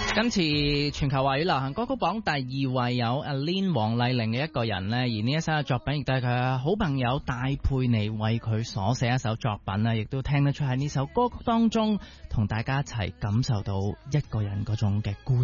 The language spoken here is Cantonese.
今次全球華語流行歌曲榜第2位有 Aline 黃麗玲嘅一個人呢，而呢一首嘅作品亦都係佢好朋友戴佩妮為佢所寫一首作品啦，亦都聽得出喺呢首歌曲當中同大家一齊感受到一個人嗰種嘅孤